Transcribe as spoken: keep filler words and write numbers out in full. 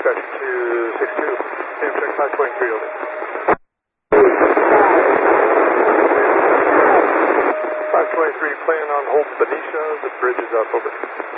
Dispatch two six two, same check five twenty-three, over. five twenty-three, plan on hold Benicia, the bridge is up, over.